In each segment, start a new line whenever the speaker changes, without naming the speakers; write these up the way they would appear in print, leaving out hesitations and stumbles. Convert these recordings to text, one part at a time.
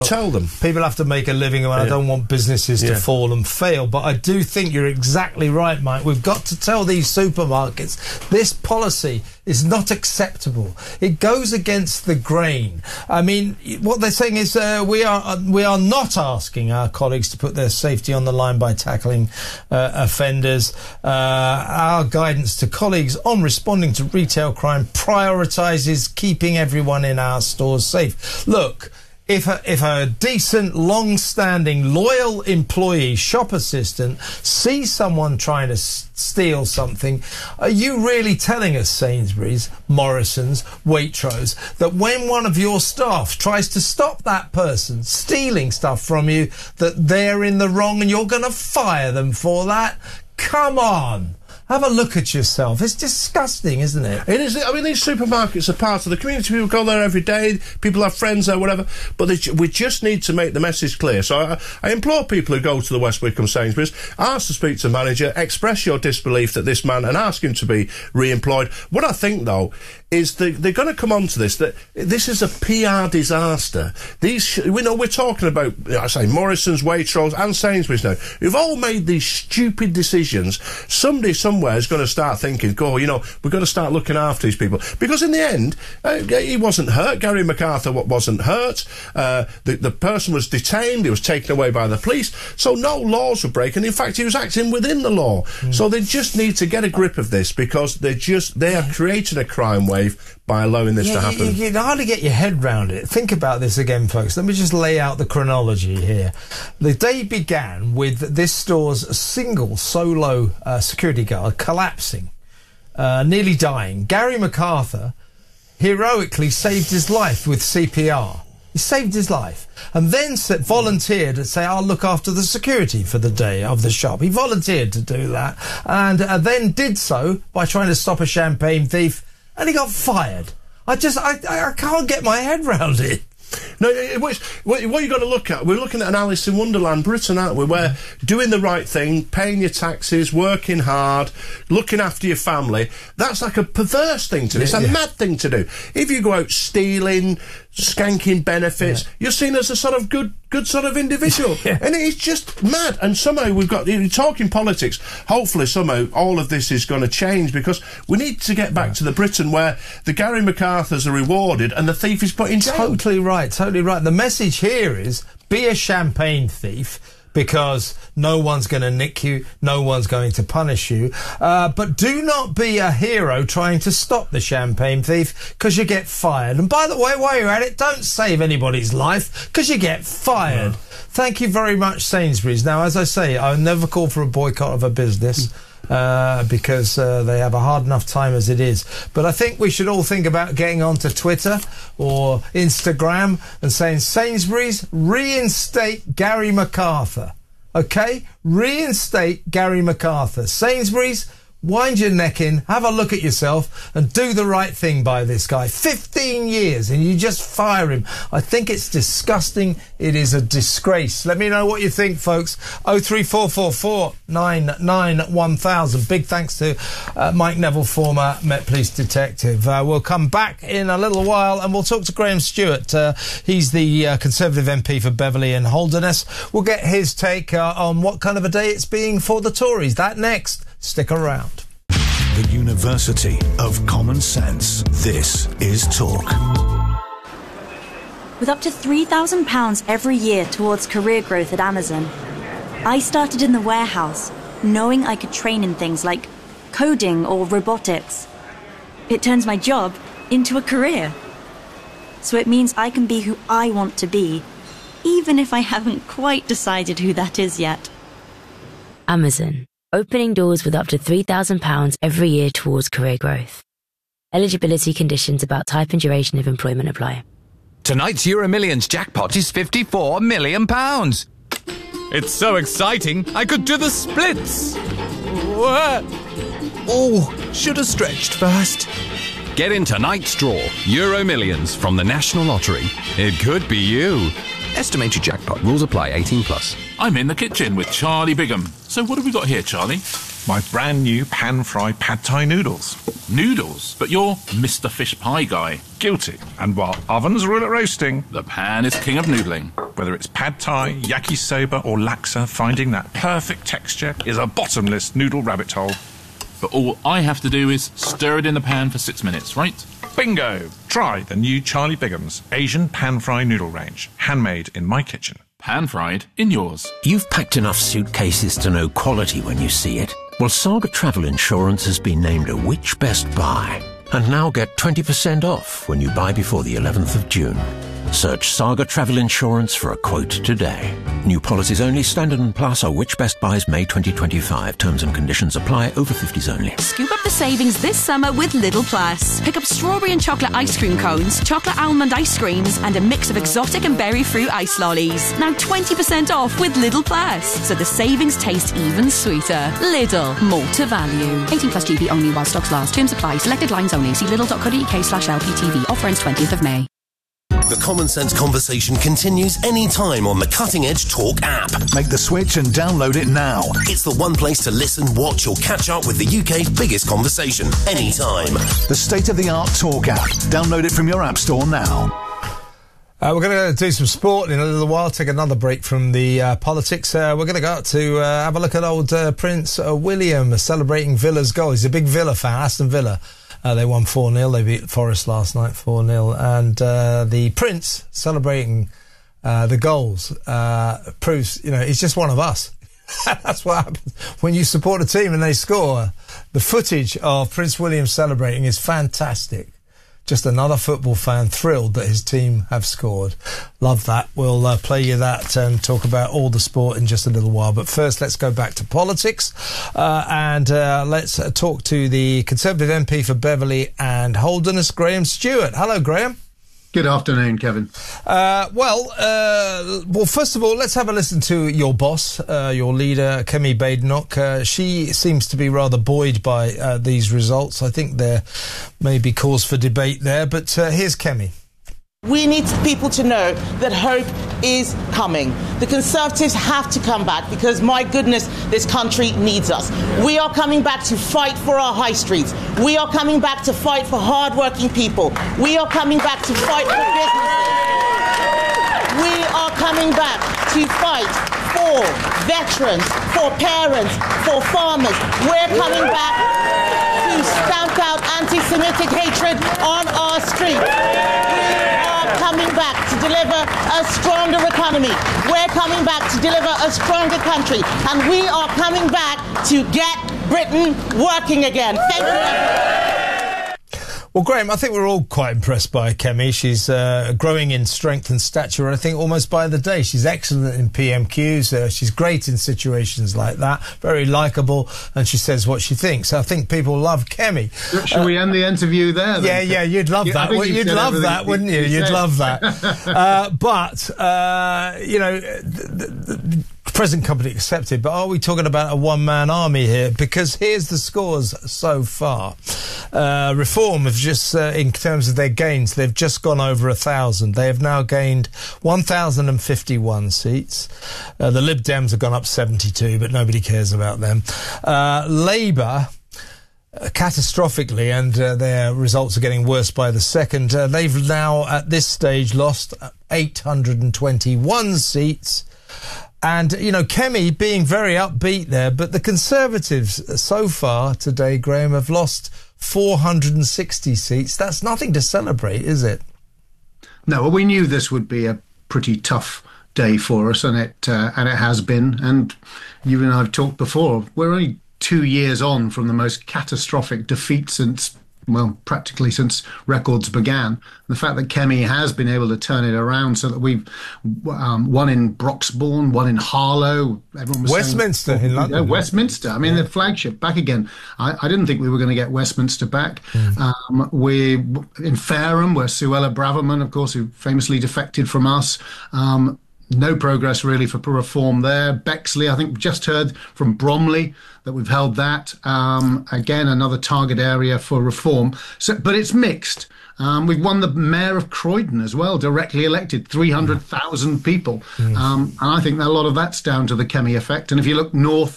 Tell them.
People have to make a living, and I don't want businesses to fall and fail. But I do think you're exactly right, Mike. We've got to tell these supermarkets this policy is not acceptable. It goes against the grain. I mean, what they're saying is we are not asking our colleagues to put their safety on the line by tackling offenders. Our guidance to colleagues on responding to retail crime prioritises keeping everyone in our stores safe. Look, if a decent, long-standing, loyal employee, shop assistant, sees someone trying to steal something, are you really telling us, Sainsbury's, Morrison's, Waitrose, that when one of your staff tries to stop that person stealing stuff from you, that they're in the wrong and you're going to fire them for that? Come on. Have a look at yourself. It's disgusting, isn't it?
It is. I mean, these supermarkets are part of the community. People go there every day. People have friends there, whatever. But we just need to make the message clear. So I implore people who go to the West Wickham Sainsbury's, ask to speak to the manager, express your disbelief that this man, and ask him to be re-employed. What I think, though, is they're going to come on to this, that this is a PR disaster. We're talking about, I say, Morrison's, Waitrose and Sainsbury's now, who've all made these stupid decisions. Somebody somewhere is going to start thinking, we've got to start looking after these people. Because in the end, he wasn't hurt. Gary MacArthur wasn't hurt. The person was detained. He was taken away by the police. So no laws were breaking. In fact, he was acting within the law. So they just need to get a grip of this, because they are creating a crime wave by allowing this to happen.
You can hardly get your head round it. Think about this again, folks. Let me just lay out the chronology here. The day began with this store's single solo security guard collapsing, nearly dying. Gary MacArthur heroically saved his life with CPR. He saved his life, and then volunteered to say, I'll look after the security for the day of the shop. He volunteered to do that, and then did so by trying to stop a champagne thief, and he got fired. I can't get my head round it.
No, what you've got to look at, we're looking at an Alice in Wonderland Britain, aren't we, where doing the right thing, paying your taxes, working hard, looking after your family, that's like a perverse thing to do. It's a mad thing to do. If you go out stealing, skanking benefits, you're seen as a sort of good sort of individual. And it's just mad. And somehow you're talking politics, hopefully somehow all of this is going to change, because we need to get back to the Britain where the Gary MacArthurs are rewarded and the thief is put in jail.
Totally right. The message here is, be a champagne thief, because no one's going to nick you, no one's going to punish you. But do not be a hero trying to stop the champagne thief, because you get fired. And by the way, while you're at it, don't save anybody's life, because you get fired. Thank you very much, Sainsbury's. Now, as I say, I'll never call for a boycott of a business, because they have a hard enough time as it is. But I think we should all think about getting onto Twitter or Instagram and saying, Sainsbury's, reinstate Gary MacArthur. OK? Reinstate Gary MacArthur. Sainsbury's, wind your neck in, have a look at yourself and do the right thing by this guy. 15 years and you just fire him. I think it's disgusting. It is a disgrace. Let me know what you think, folks. 03444 99 1000. Big thanks to Mike Neville, former Met Police detective. We'll come back in a little while and we'll talk to Graham Stewart. He's the Conservative MP for Beverley and Holderness. We'll get his take on what kind of a day it's being for the Tories. That next. Stick around.
The University of Common Sense. This is Talk.
With up to £3,000 every year towards career growth at Amazon, I started in the warehouse, knowing I could train in things like coding or robotics. It turns my job into a career. So it means I can be who I want to be, even if I haven't quite decided who that is yet.
Amazon. Opening doors with up to £3,000 every year towards career growth. Eligibility conditions about type and duration of employment apply.
Tonight's Euro Millions jackpot is £54 million. It's so exciting, I could do the splits. What?
Oh, should have stretched first.
Get in tonight's draw, Euro Millions from the National Lottery. It could be you.
Estimated jackpot. Rules apply. 18+.
I'm in the kitchen with Charlie Bigham. So what have we got here, Charlie?
My brand new pan-fried pad thai noodles.
Noodles? But you're Mr. Fish Pie guy.
Guilty. And while ovens rule at roasting,
The pan is king of noodling.
whether it's pad thai, yakisoba or laksa, finding that perfect texture is a bottomless noodle rabbit hole.
But all I have to do is stir it in the pan for 6 minutes, right?
Bingo! Try the new Charlie Bigham's Asian pan-fried noodle range. Handmade in my kitchen.
Pan-fried in yours.
You've packed enough suitcases to know quality when you see it. Well, Saga Travel Insurance has been named a Which Best Buy. And now get 20% off when you buy before the 11th of June. Search Saga Travel Insurance for a quote today. New policies only. Standard & Plus are Which Best Buys May 2025. Terms and conditions apply. Over 50s only.
Scoop up the savings this summer with Lidl Plus. Pick up strawberry and chocolate ice cream cones, chocolate almond ice creams, and a mix of exotic and berry fruit ice lollies. Now 20% off with Lidl Plus, so the savings taste even sweeter. Lidl, more to value. 18 plus GB only while stocks last. Terms apply. Selected lines only. See lidl.co.uk/LPTV. Offer ends 20th of May.
The Common Sense conversation continues anytime on the Cutting Edge Talk app.
Make the switch and download it now.
It's the one place to listen, watch or catch up with the UK's biggest conversation anytime.
The state-of-the-art Talk app. Download it from your app store now.
We're going to do some sport in a little while, take another break from the politics. We're going to go out to have a look at old Prince William celebrating Villa's goal. He's a big Villa fan, Aston Villa. They won 4-0. They beat Forest last night 4-0. And the Prince celebrating the goals proves, he's just one of us. That's what happens when you support a team and they score. The footage of Prince William celebrating is fantastic. Just another football fan thrilled that his team have scored. Love that. We'll play you that and talk about all the sport in just a little while. But first, let's go back to politics and let's talk to the Conservative MP for Beverley and Holderness, Graham Stewart. Hello, Graham.
Good afternoon, Kevin.
Well, first of all, let's have a listen to your boss, your leader, Kemi Badenoch. She seems to be rather buoyed by these results. I think there may be cause for debate there, but here's Kemi.
We need people to know that hope is coming. The Conservatives have to come back because, my goodness, this country needs us. We are coming back to fight for our high streets. We are coming back to fight for hard-working people. We are coming back to fight for businesses. We are coming back to fight for veterans, for parents, for farmers. We're coming back to stamp out anti-Semitic hatred on our streets. Coming back to deliver a stronger economy. We're coming back to deliver a stronger country. And we are coming back to get Britain working again. Thank you.
Well, Graham, I think we're all quite impressed by Kemi. She's growing in strength and stature, I think, almost by the day. She's excellent in PMQs. She's great in situations like that. Very likeable, and she says what she thinks. I think people love Kemi.
Shall we end the interview there, then?
Yeah, you'd love that. You'd love that, wouldn't you? You'd love that. Present company accepted, but are we talking about a one-man army here? Because here's the scores so far. Reform have just, in terms of their gains, they've just gone over 1,000. They have now gained 1,051 seats. The Lib Dems have gone up 72, but nobody cares about them. Labour, catastrophically, and their results are getting worse by the second. They've now, at this stage, lost 821 seats. And, Kemi being very upbeat there, but the Conservatives so far today, Graham, have lost 460 seats. That's nothing to celebrate, is it?
No, well, we knew this would be a pretty tough day for us, and it has been. And you and I have talked before. We're only 2 years on from the most catastrophic defeat since, practically since records began. The fact that Kemi has been able to turn it around so that we've won in Broxbourne, won in Harlow. Everyone was
Westminster in London.
Westminster. I mean, the flagship back again. I didn't think we were going to get Westminster back. We in Fareham, where Suella Braverman, of course, who famously defected from us. No progress really for reform there. Bexley, I think we just heard from Bromley that we've held that. Again, another target area for reform. But it's mixed. We've won the mayor of Croydon as well, directly elected, 300,000 people. And I think that a lot of that's down to the Kemi effect. And if you look north,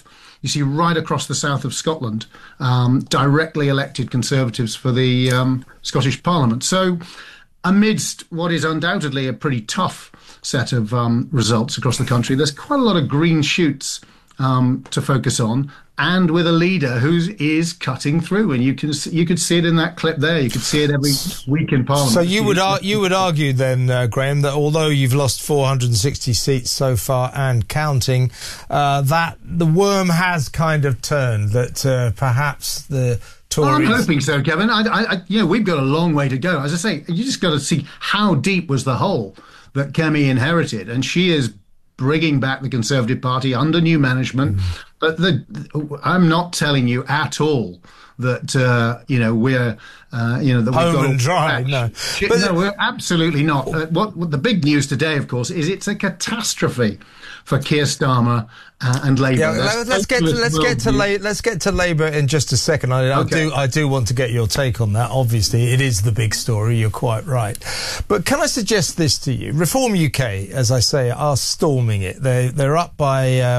you see right across the south of Scotland, directly elected Conservatives for the Scottish Parliament. So amidst what is undoubtedly a pretty tough set of results across the country, there's quite a lot of green shoots to focus on, and with a leader who is cutting through, and you could see it in that clip there. You could see it every week in Parliament.
So you would argue then, Graham, that although you've lost 460 seats so far and counting, that the worm has kind of turned. That perhaps the Tories.
I'm hoping so, Kevin. We've got a long way to go. As I say, you just got to see how deep was the hole that Kemi inherited, and she is bringing back the Conservative Party under new management. But I'm not telling you at all that we're that we've
home
got
and dry. No,
no, we're absolutely not. What the big news today, of course, is it's a catastrophe for Keir Starmer and Labour.
Yeah, let's get to Labour in just a second. I do want to get your take on that. Obviously, it is the big story. You're quite right. But can I suggest this to you? Reform UK, as I say, are storming it. They're up by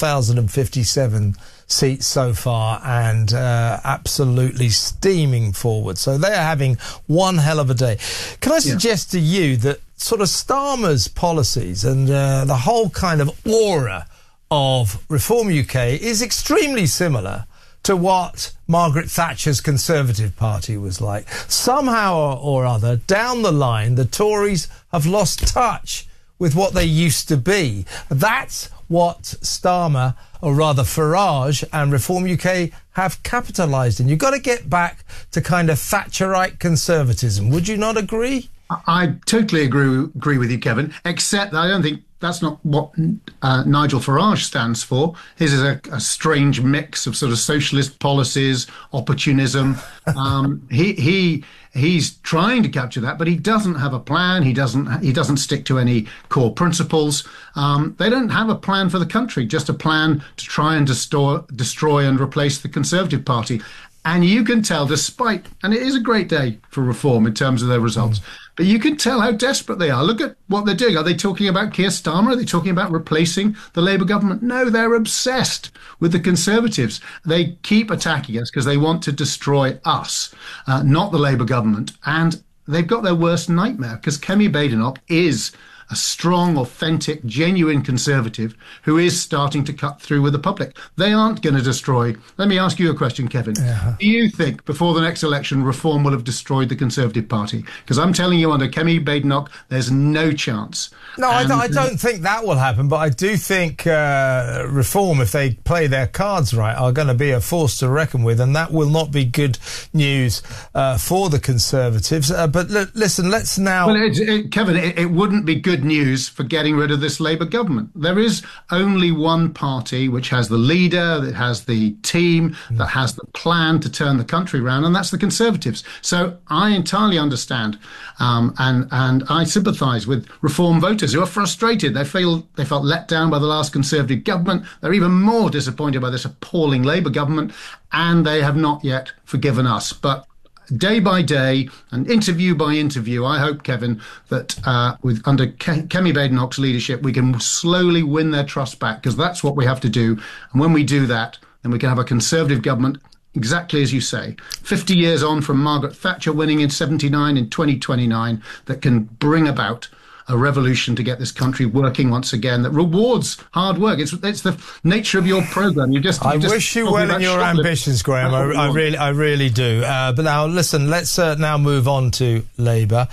1,057 seats so far, and absolutely steaming forward. So they are having one hell of a day. Can I suggest to you that sort of Starmer's policies and the whole kind of aura of Reform UK is extremely similar to what Margaret Thatcher's Conservative Party was like? Somehow or other, down the line, the Tories have lost touch with what they used to be. That's what Starmer, or rather Farage, and Reform UK have capitalised in. You've got to get back to kind of Thatcherite conservatism. Would you not agree?
I totally agree with you, Kevin, except that I don't think that's not what Nigel Farage stands for. His is a strange mix of sort of socialist policies, opportunism. He's trying to capture that, but he doesn't have a plan. He doesn't stick to any core principles. They don't have a plan for the country, just a plan to try and destroy and replace the Conservative Party. And you can tell, and it is a great day for Reform in terms of their results, but you can tell how desperate they are. Look at what they're doing. Are they talking about Keir Starmer? Are they talking about replacing the Labour government? No, they're obsessed with the Conservatives. They keep attacking us because they want to destroy us, not the Labour government. And they've got their worst nightmare because Kemi Badenoch is a strong, authentic, genuine Conservative who is starting to cut through with the public. They aren't going to destroy. Let me ask you a question, Kevin. Yeah. Do you think before the next election, Reform will have destroyed the Conservative Party? Because I'm telling you, under Kemi Badenoch, there's no chance.
No, I don't think that will happen, but I do think Reform, if they play their cards right, are going to be a force to reckon with, and that will not be good news for the Conservatives. But listen, let's now...
Well, Kevin, it wouldn't be good news for getting rid of this Labour government. There is only one party which has the leader, that has the team, that has the plan to turn the country around, and that's the Conservatives. So I entirely understand and I sympathise with Reform voters who are frustrated. They felt let down by the last Conservative government. They're even more disappointed by this appalling Labour government, and they have not yet forgiven us. But day by day and interview by interview, I hope, Kevin, that under Kemi Badenoch's leadership, we can slowly win their trust back, because that's what we have to do. And when we do that, then we can have a Conservative government, exactly as you say, 50 years on from Margaret Thatcher winning in 79 in 2029, that can bring about a revolution to get this country working once again, that rewards hard work. It's the nature of your programme.
I wish you well in your ambitions, Graham. I really do. But now, listen, let's now move on to Labour.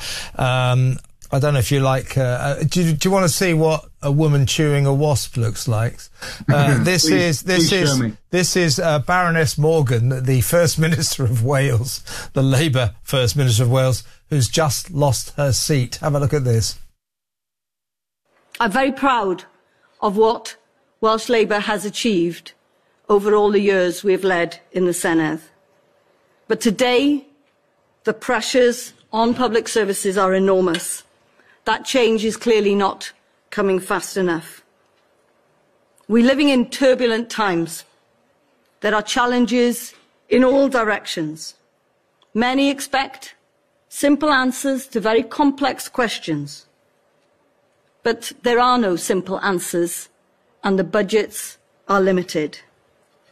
I don't know if you like... do you want to see what a woman chewing a wasp looks like? This is Baroness Morgan, the First Minister of Wales, the Labour First Minister of Wales, who's just lost her seat. Have a look at this.
I'm very proud of what Welsh Labour has achieved over all the years we've led in the Senedd. But today, the pressures on public services are enormous. That change is clearly not coming fast enough. We're living in turbulent times. There are challenges in all directions. Many expect simple answers to very complex questions. But there are no simple answers, and the budgets are limited.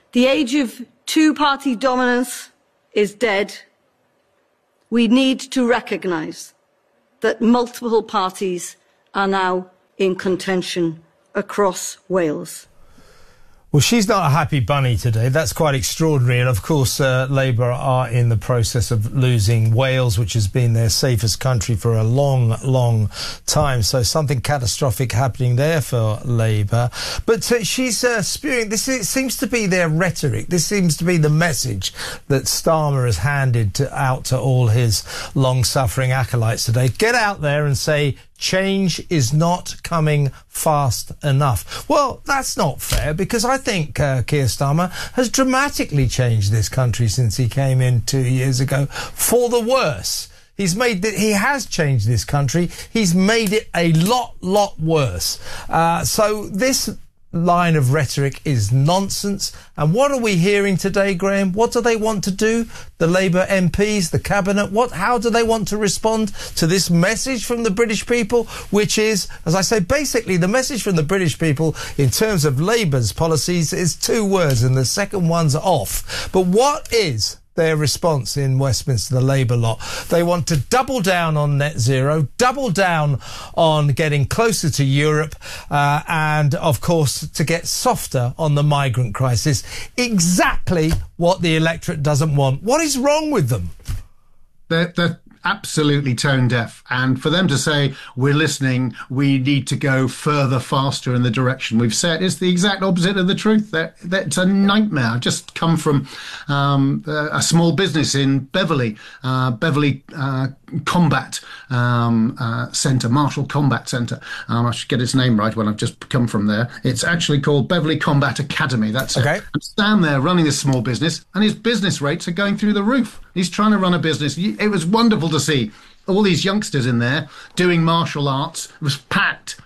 The age of two-party dominance is dead. We need to recognise that multiple parties are now in contention across Wales.
Well, she's not a happy bunny today. That's quite extraordinary. And, of course, Labour are in the process of losing Wales, which has been their safest country for a long, long time. So something catastrophic happening there for Labour. But she's spewing... This seems to be their rhetoric. This seems to be the message that Starmer has handed out to all his long-suffering acolytes today. Get out there and say... change is not coming fast enough. Well, that's not fair, because I think Keir Starmer has dramatically changed this country since he came in 2 years ago for the worse. He has changed this country. He's made it a lot worse. So this line of rhetoric is nonsense. And what are we hearing today, Graham? What do they want to do? The Labour MPs, the cabinet, how do they want to respond to this message from the British people, which is, as I say, basically the message from the British people in terms of Labour's policies is 2 words, and the second one's off. But what is their response in Westminster, the Labour lot? They want to double down on net zero, double down on getting closer to Europe, and, of course, to get softer on the migrant crisis. Exactly what the electorate doesn't want. What is wrong with them?
They're absolutely tone deaf. And for them to say, we're listening, we need to go further, faster in the direction we've set, is the exact opposite of the truth. That's a nightmare. I've just come from a small business in Beverley Combat Centre, Marshall Combat Centre. I should get its name right when I've just come from there. It's actually called Beverley Combat Academy. That's okay. It. I'm down there running this small business, and his business rates are going through the roof. He's trying to run a business. It was wonderful to see all these youngsters in there doing martial arts. It was packed.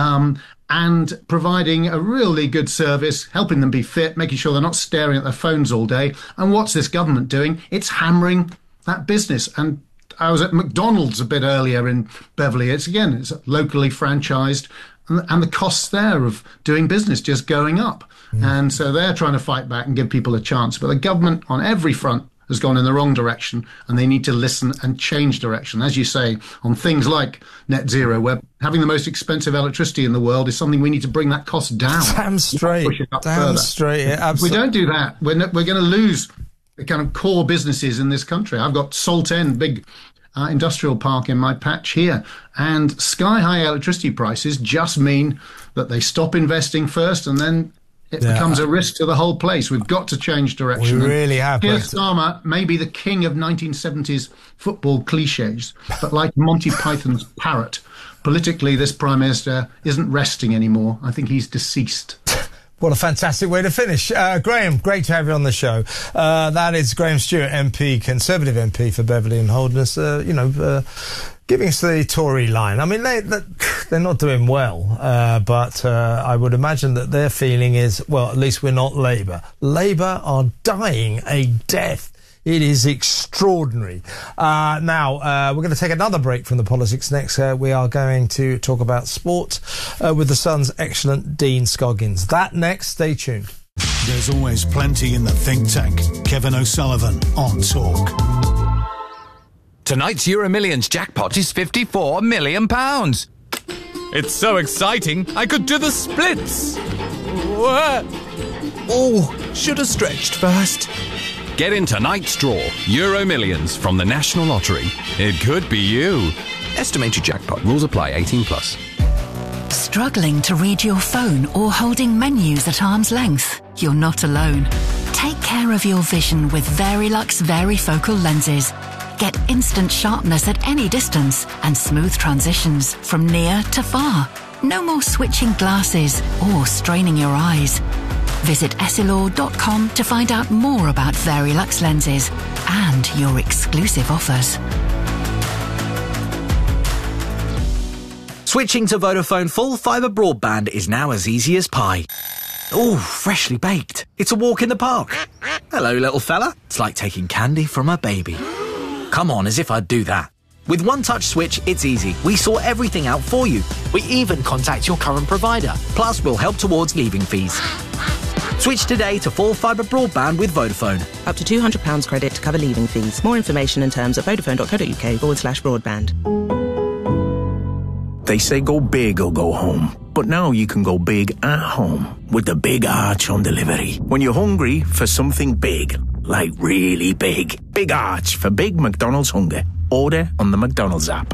And providing a really good service, helping them be fit, making sure they're not staring at their phones all day. And what's this government doing? It's hammering that business. And I was at McDonald's a bit earlier in Beverley. It's locally franchised, and the costs there of doing business just going up. And so they're trying to fight back and give people a chance. But the government on every front has gone in the wrong direction, and they need to listen and change direction. As you say, on things like net zero, where having the most expensive electricity in the world is something we need to bring that cost down.
Damn straight. Damn straight. Yeah, absolutely.
If we don't do that, we're going to lose the kind of core businesses in this country. I've got Salt End, big industrial park in my patch here, and sky-high electricity prices just mean that they stop investing first, and then it becomes a risk to the whole place. We've got to change direction.
We really have.
Keir Starmer may be the king of 1970s football cliches, but like Monty Python's parrot, politically this Prime Minister isn't resting anymore. I think he's deceased.
What a fantastic way to finish. Graham, great to have you on the show. That is Graham Stewart, MP, Conservative MP for Beverley and Holderness, giving us the Tory line. I mean, they're not doing well, but I would imagine that their feeling is, well, at least we're not Labour. Labour are dying a death. It is extraordinary. Now, we're going to take another break from the politics next. We are going to talk about sport with the Sun's excellent Dean Scoggins. That next. Stay tuned.
There's always plenty in the think tank. Kevin O'Sullivan on Talk.
Tonight's Euro Millions jackpot is £54 million. It's so exciting, I could do the splits. What?
Oh, should have stretched first.
Get in tonight's draw, Euro Millions from the National Lottery. It could be you.
Estimated jackpot. Rules apply. 18+.
Struggling to read your phone or holding menus at arm's length? You're not alone. Take care of your vision with Verilux Varifocal lenses. Get instant sharpness at any distance and smooth transitions from near to far. No more switching glasses or straining your eyes. Visit essilor.com to find out more about Verilux lenses and your exclusive offers.
Switching to Vodafone full fibre broadband is now as easy as pie. Ooh, freshly baked. It's a walk in the park. Hello, little fella. It's like taking candy from a baby. Come on, as if I'd do that. With One Touch Switch, it's easy. We sort everything out for you. We even contact your current provider. Plus, we'll help towards leaving fees. Switch today to full fibre broadband with Vodafone.
Up to £200 credit to cover leaving fees. More information and terms at vodafone.co.uk/broadband.
They say go big or go home. But now you can go big at home with the Big Arch on delivery. When you're hungry for something big, like really big, Big Arch for big McDonald's hunger. Order on the McDonald's app.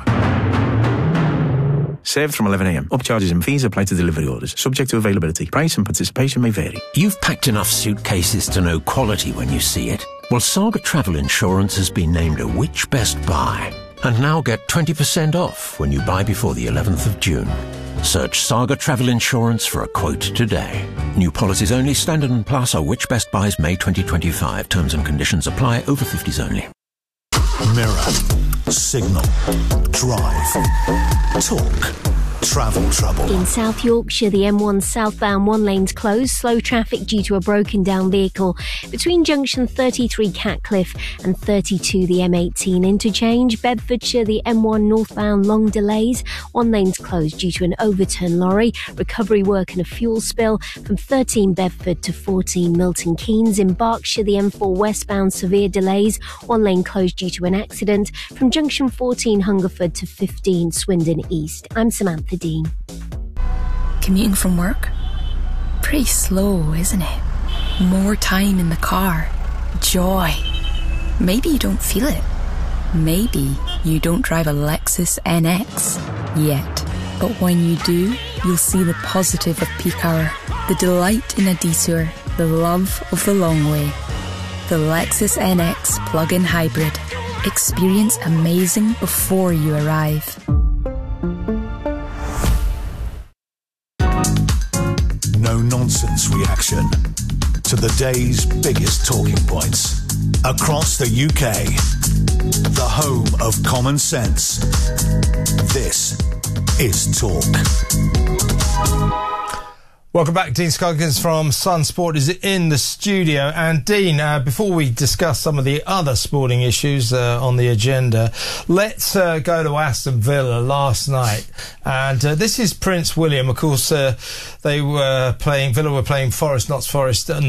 Served from 11 a.m. Upcharges and fees apply to delivery orders. Subject to availability. Price and participation may vary.
You've packed enough suitcases to know quality when you see it. Well, Saga Travel Insurance has been named a Which Best Buy. And now get 20% off when you buy before the 11th of June. Search Saga Travel Insurance for a quote today. New policies only. Standard and Plus are Which Best Buys May 2025. Terms and conditions apply. Over 50s only.
Mirror, Signal, Drive, Talk, Travel Trouble.
In South Yorkshire, the M1 southbound one lane's closed. Slow traffic due to a broken down vehicle between junction 33 Catcliffe and 32 the M18 interchange. Bedfordshire, the M1 northbound long delays. One lane's closed due to an overturned lorry. Recovery work and a fuel spill from 13 Bedford to 14 Milton Keynes. In Berkshire, the M4 westbound severe delays. One lane closed due to an accident from junction 14 Hungerford to 15 Swindon East. I'm Samantha Dean.
Commuting from work? Pretty slow, isn't it? More time in the car. Joy. Maybe you don't feel it. Maybe you don't drive a Lexus NX yet. But when you do, you'll see the positive of peak hour, the delight in a detour, the love of the long way. The Lexus NX plug-in hybrid. Experience amazing before you arrive.
No-nonsense reaction to the day's biggest talking points. Across the UK, the home of common sense. This is Talk.
Welcome back. Dean Scoggins from Sun Sport is in the studio. And Dean, before we discuss some of the other sporting issues on the agenda, let's go to Aston Villa last night. And this is Prince William. Of course, Villa were playing Nottingham Forest, in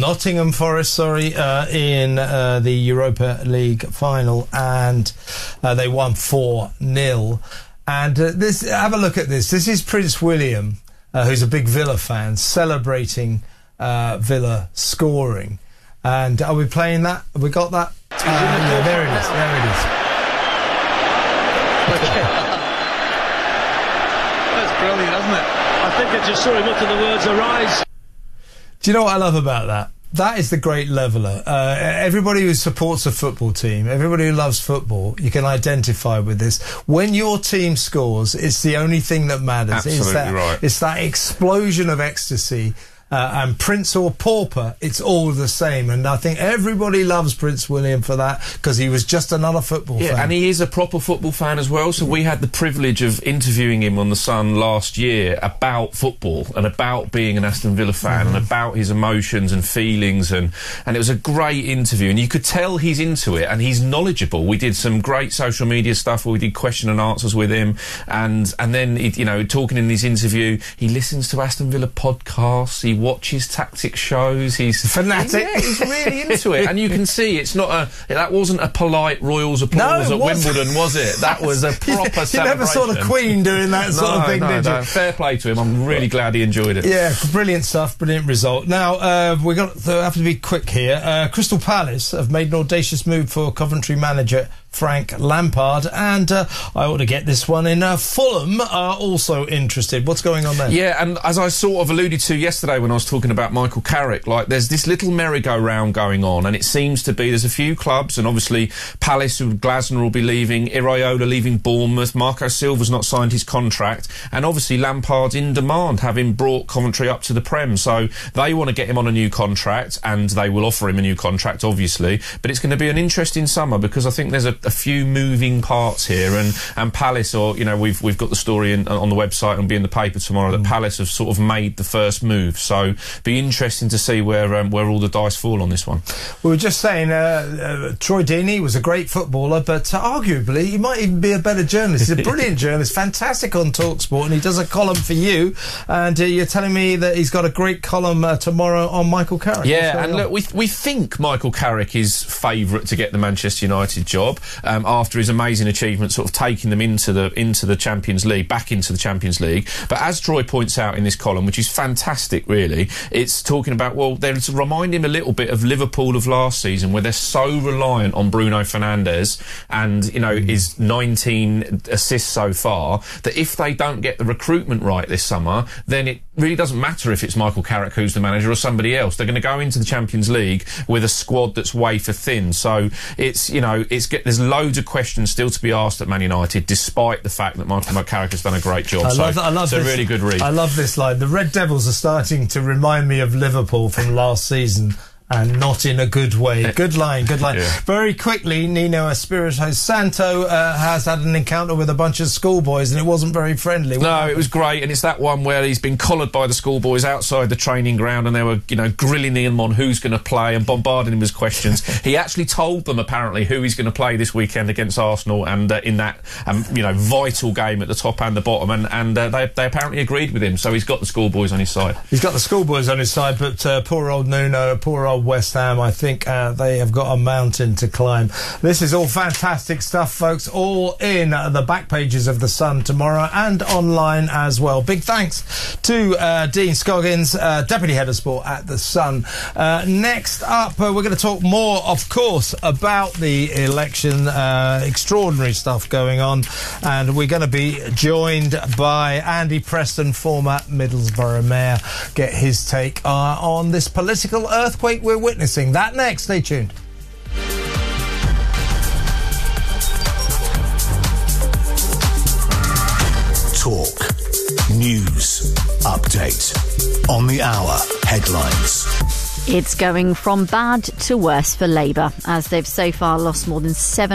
the Europa League final. And they won 4-0. And have a look at this. This is Prince William, who's a big Villa fan, celebrating Villa scoring. And are we playing that? Have we got that? Yeah, there it is.
That's brilliant, isn't it? I think I just saw him utter the words "arise."
Do you know what I love about that? That is the great leveller. Everybody who supports a football team, everybody who loves football, you can identify with this. When your team scores, it's the only thing that matters.
Absolutely right.
It's that explosion of ecstasy. And Prince or Pauper, it's all the same. And I think everybody loves Prince William for that, because he was just another football fan.
Yeah, and he is a proper football fan as well. So we had the privilege of interviewing him on The Sun last year about football and about being an Aston Villa fan and about his emotions and feelings. And it was a great interview. And you could tell he's into it and he's knowledgeable. We did some great social media stuff where we did question and answers with him. And then, talking in his interview, he listens to Aston Villa podcasts. He watches tactic shows. He's
fanatic.
Yeah, he's really into it, and you can see it's not that wasn't a polite Royals applause at Wimbledon, was it? That was a proper celebration.
You never saw the Queen doing that sort of thing, did you?
Fair play to him. I'm really glad he enjoyed it.
Yeah, brilliant stuff, brilliant result. Now we have to be quick here. Crystal Palace have made an audacious move for Coventry manager Frank Lampard, and I ought to get this one in. Fulham are also interested. What's going on there?
Yeah, and as I sort of alluded to yesterday when I was talking about Michael Carrick, there's this little merry-go-round going on, and it seems to be there's a few clubs, and obviously Palace, Glasner will be leaving, Iraola leaving Bournemouth, Marco Silva's not signed his contract, and obviously Lampard's in demand, having brought Coventry up to the Prem, so they want to get him on a new contract, and they will offer him a new contract, obviously, but it's going to be an interesting summer, because I think there's a a few moving parts here, and Palace, or we've got the story on the website and will be in the paper tomorrow that Palace have sort of made the first move. So be interesting to see where all the dice fall on this one.
We were just saying Troy Deeney was a great footballer, but arguably he might even be a better journalist. He's a brilliant journalist, fantastic on TalkSport, and he does a column for you. And you're telling me that he's got a great column tomorrow on Michael Carrick.
Yeah, and look, we think Michael Carrick is favourite to get the Manchester United job after his amazing achievement, sort of taking them into the Champions League, back into the Champions League. But as Troy points out in this column, which is fantastic, really, it's talking about, well, they're to remind him a little bit of Liverpool of last season, where they're so reliant on Bruno Fernandes and his 19 assists so far, that if they don't get the recruitment right this summer, then it really doesn't matter if it's Michael Carrick who's the manager or somebody else. They're going to go into the Champions League with a squad that's wafer thin. So there's loads of questions still to be asked at Man United, despite the fact that Michael Carrick has done a great job. I love this, a really good read.
I love this line. The Red Devils are starting to remind me of Liverpool from last season. And not in a good way. Good line, good line. Yeah. Very quickly, Nuno Espirito Santo has had an encounter with a bunch of schoolboys, and it wasn't very friendly.
No, it was great, and it's that one where he's been collared by the schoolboys outside the training ground, and they were, grilling him on who's going to play and bombarding him with questions. He actually told them, apparently, who he's going to play this weekend against Arsenal, and in that, vital game at the top and the bottom, and they apparently agreed with him, so he's got the schoolboys on his side.
He's got the schoolboys on his side, but poor old Nuno, poor old West Ham, I think they have got a mountain to climb. This is all fantastic stuff, folks, all in the back pages of The Sun tomorrow and online as well. Big thanks to Dean Scoggins, Deputy Head of Sport at The Sun. Next up, we're going to talk more, of course, about the election. Extraordinary stuff going on, and we're going to be joined by Andy Preston, former Middlesbrough Mayor. Get his take on this political earthquake we're witnessing. That next. Stay tuned.
Talk. News. Update. On the hour. Headlines.
It's going from bad to worse for Labour, as they've so far lost more than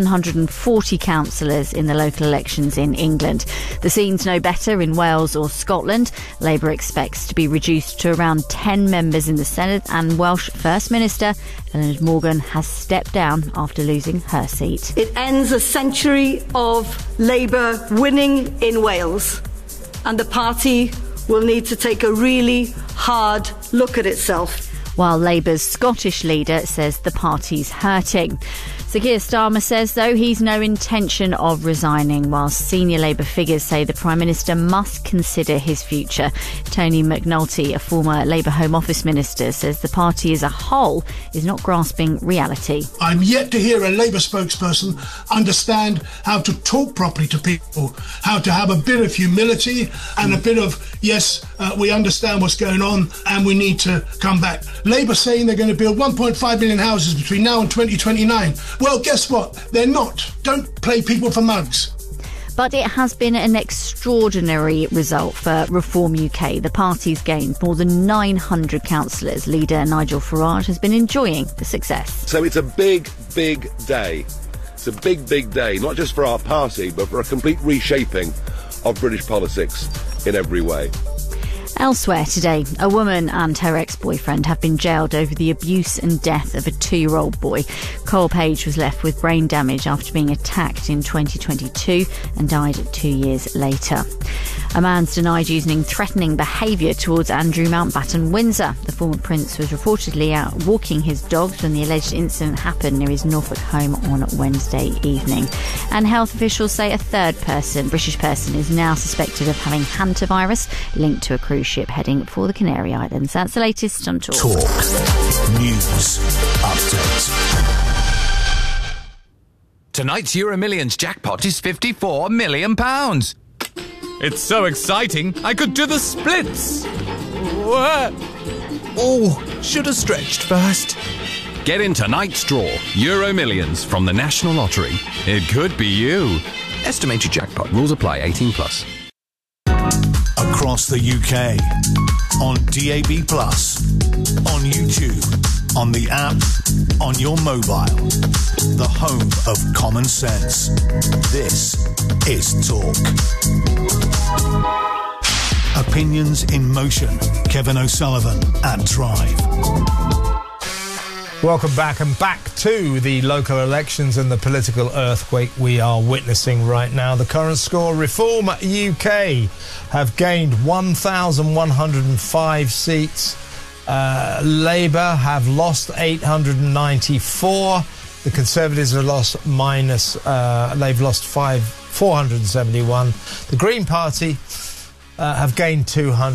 740 councillors in the local elections in England. The scene's no better in Wales or Scotland. Labour expects to be reduced to around 10 members in the Senate, and Welsh First Minister Eluned Morgan has stepped down after losing her seat.
It ends a century of Labour winning in Wales, and the party will need to take a really hard look at itself.
While Labour's Scottish leader says the party's hurting. Sir Keir Starmer says, though, he's no intention of resigning, while senior Labour figures say the Prime Minister must consider his future. Tony McNulty, a former Labour Home Office Minister, says the party as a whole is not grasping reality.
I'm yet to hear a Labour spokesperson understand how to talk properly to people, how to have a bit of humility and a bit of, yes, we understand what's going on and we need to come back. Labour saying they're going to build 1.5 million houses between now and 2029. Well, guess what? They're not. Don't play people for mugs.
But it has been an extraordinary result for Reform UK. The party's gained more than 900 councillors. Leader Nigel Farage has been enjoying the success.
So it's a big, big day. It's a big, big day, not just for our party, but for a complete reshaping of British politics in every way.
Elsewhere today, a woman and her ex-boyfriend have been jailed over the abuse and death of a 2-year-old boy. Cole Page was left with brain damage after being attacked in 2022 and died 2 years later. A man's denied using threatening behaviour towards Andrew Mountbatten Windsor. The former prince was reportedly out walking his dogs when the alleged incident happened near his Norfolk home on Wednesday evening. And health officials say a third British person, is now suspected of having hantavirus linked to a cruise ship heading for the Canary Islands. That's the latest on Talk.
News Update.
Tonight's Euro Millions jackpot is £54 million. It's so exciting, I could do the splits.
Oh, should have stretched first.
Get in tonight's draw, Euro Millions from the National Lottery. It could be you.
Estimated jackpot. Rules apply. 18+.
Across the UK, on DAB+, on YouTube, on the app, on your mobile. The home of common sense. This is Talk. Opinions in motion. Kevin O'Sullivan at Drive.
Welcome back to the local elections and the political earthquake we are witnessing right now. The current score: Reform UK have gained 1,105 seats. Labour have lost 894. The Conservatives have lost they've lost 471. The Green Party have gained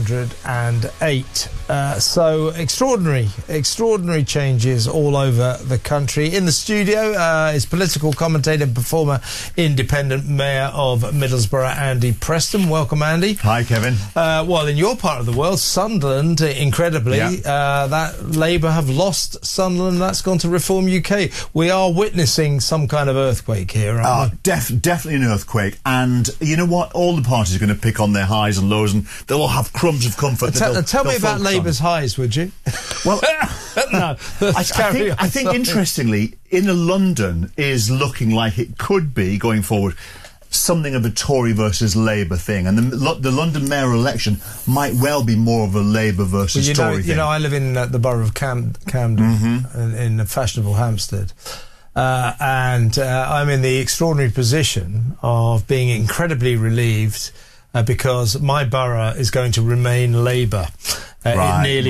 208. So extraordinary changes all over the country. In the studio is political commentator, performer, independent mayor of Middlesbrough, Andy Preston. Welcome, Andy.
Hi, Kevin.
Well, in your part of the world, Sunderland, incredibly, that Labour have lost Sunderland. That's gone to Reform UK. We are witnessing some kind of earthquake here, aren't we?
Definitely an earthquake. And you know what? All the parties are going to pick on their highs and lows, and they'll all have crumbs of comfort.
Tell me about Labour's highs, would you?
Well,
no.
I think interestingly, Inner London is looking like it could be, going forward, something of a Tory versus Labour thing, and the London mayor election might well be more of a Labour versus Tory thing.
You know, I live in the borough of Camden, in fashionable Hampstead. And I'm in the extraordinary position of being incredibly relieved because my borough is going to remain Labour. It nearly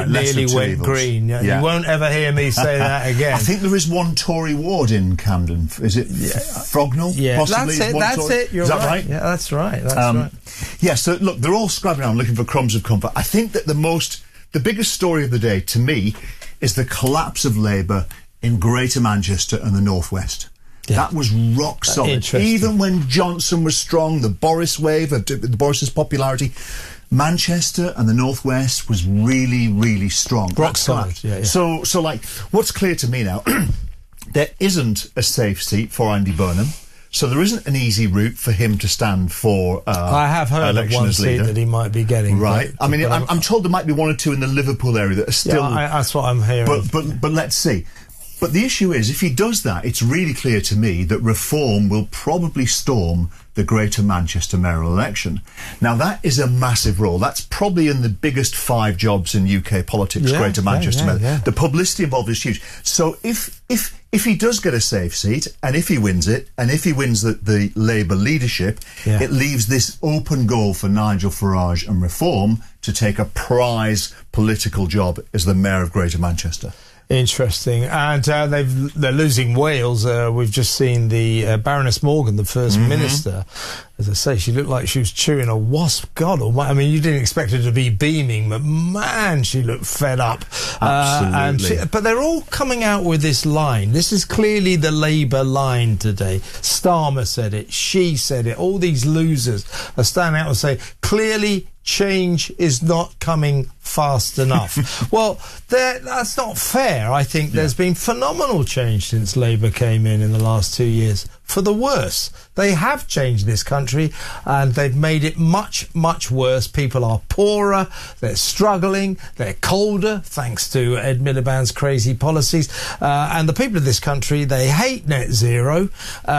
went green. Yeah. You won't ever hear me say that again.
I think there is one Tory ward in Camden. Is it Frognall?
Yeah,
possibly?
That's it. You're right.
Is that right?
Yeah, that's right. Right.
Yeah, so look, they're all scrabbling around looking for crumbs of comfort. I think that the biggest story of the day, to me, is the collapse of Labour in Greater Manchester and the North West. Yeah. That was rock solid. Even when Johnson was strong, the Boris wave, Boris's popularity, Manchester and the North West was really, really strong.
Rock solid. Yeah.
So like, what's clear to me now, there isn't a safe seat for Andy Burnham. So there isn't an easy route for him to stand for
I have heard of one seat that he might be getting.
Right. I'm told there might be one or two in the Liverpool area that are still...
Yeah, that's what I'm hearing.
But let's see. But the issue is, if he does that, it's really clear to me that Reform will probably storm the Greater Manchester mayoral election. Now, that is a massive role. That's probably in the biggest 5 jobs in UK politics, Greater Manchester. Yeah. The publicity involved is huge. So if he does get a safe seat, and if he wins it, and if he wins the Labour leadership, it leaves this open goal for Nigel Farage and Reform to take a prize political job as the mayor of Greater Manchester.
Interesting. And they're losing Wales. We've just seen the Baroness Morgan, the First Minister. As I say, she looked like she was chewing a wasp. God almighty. I mean, you didn't expect her to be beaming, but man, she looked fed up.
Absolutely.
But they're all coming out with this line. This is clearly the Labour line today. Starmer said it. She said it. All these losers are standing out and say, clearly, change is not coming fast enough. Well, that's not fair. I think there's been phenomenal change since Labour came in the last 2 years. For the worse. They have changed this country and they've made it much, much worse. People are poorer, they're struggling, they're colder, thanks to Ed Miliband's crazy policies. And the people of this country, they hate net zero.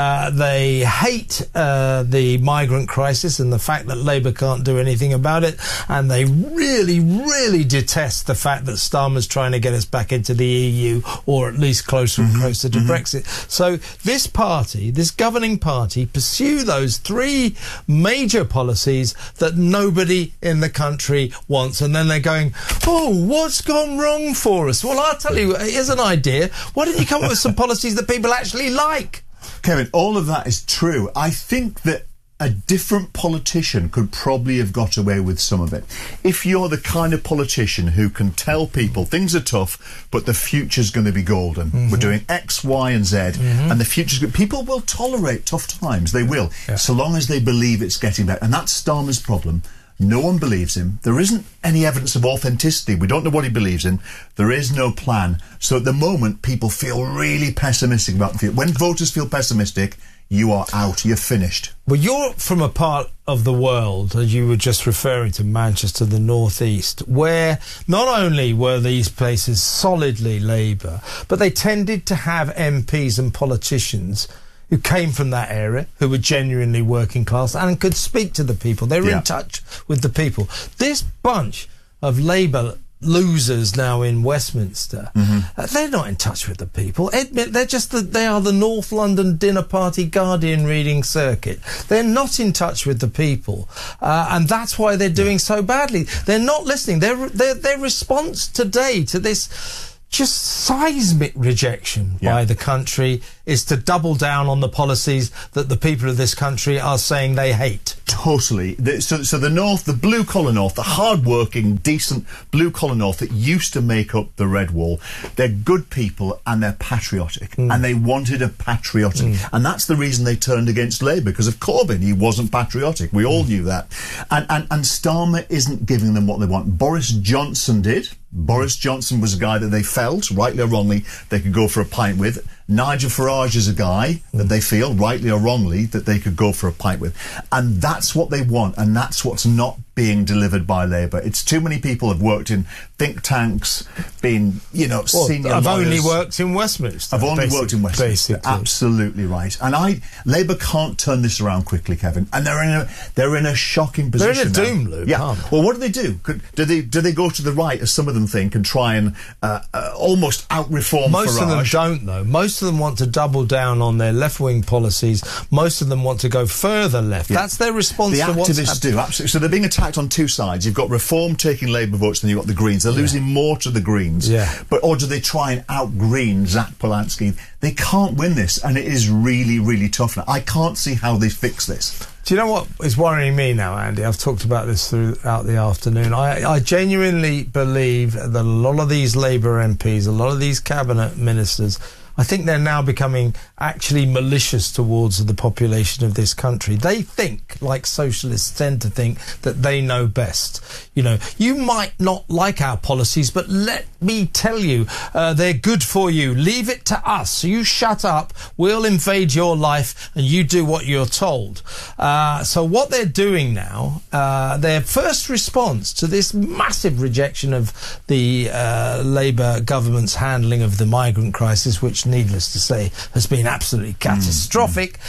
They hate the migrant crisis and the fact that Labour can't do anything about it. And they really, really detest the fact that Starmer's trying to get us back into the EU, or at least closer and closer to Brexit. So this party, this governing party, pursue those 3 major policies that nobody in the country wants, and then they're going, oh, what's gone wrong for us? Well, I'll tell you, here's an idea. Why don't you come up with some policies that people actually like?
Kevin, all of that is true. I think that a different politician could probably have got away with some of it. If you're the kind of politician who can tell people things are tough, but the future's going to be golden. We're doing X, Y, and Z, and the future's good. People will tolerate tough times. They will, so long as they believe it's getting better. And that's Starmer's problem. No one believes him. There isn't any evidence of authenticity. We don't know what he believes in. There is no plan. So at the moment, people feel really pessimistic about the future. When voters feel pessimistic, you are out. You're finished.
Well, you're from a part of the world, as you were just referring to, Manchester, the North East, where not only were these places solidly Labour, but they tended to have MPs and politicians who came from that area, who were genuinely working class and could speak to the people. They were in touch with the people. This bunch of Labour losers now in Westminster, they're not in touch with the people. Admit they are the North London dinner party Guardian reading circuit. They're not in touch with the people, and that's why they're doing so badly. They're not listening. Their response today to this just seismic rejection by the country is to double down on the policies that the people of this country are saying they hate.
Totally. So the North, the blue-collar North, the hard-working, decent blue-collar North that used to make up the Red Wall, they're good people and they're patriotic. And they wanted a patriotic. And that's the reason they turned against Labour, because of Corbyn. He wasn't patriotic. We all knew that. And Starmer isn't giving them what they want. Boris Johnson did. Boris Johnson was a guy that they felt, rightly or wrongly, they could go for a pint with. Nigel Farage is a guy that they feel, rightly or wrongly, that they could go for a pint with. And that's what they want, and that's what's not being delivered by Labour. It's too many people have worked in think tanks, been, senior
I've
lawyers.
only worked in Westminster.
I've only worked in Westminster. Basically. Absolutely right. And Labour can't turn this around quickly, Kevin. And they're in a shocking position.
They're in a doom loop.
Yeah. Well, what do? Do they go to the right, as some of them think, and try and almost out-reform
Most
Farage?
of them don't, though. Most of them want to double down on their left-wing policies. Most of them want to go further left. Yeah. That's their response to what's happening. The activists do, absolutely. So they're being attacked on two sides. You've got Reform taking Labour votes, then you've got the Greens. They're losing more to the Greens. Or do they try and out-green Zach Polanski? They can't win this, and it is really, really tough now. I can't see how they fix this. Do you know what is worrying me now, Andy? I've talked about this throughout the afternoon. I genuinely believe that a lot of these Labour MPs, a lot of these cabinet ministers, I think they're now becoming actually malicious towards the population of this country. They think, like socialists tend to think, that they know best. You might not like our policies, but let me tell you, they're good for you. Leave it to us. You shut up, we'll invade your life, and you do what you're told. So what they're doing now, their first response to this massive rejection of the Labour government's handling of the migrant crisis, which, needless to say, has been absolutely catastrophic.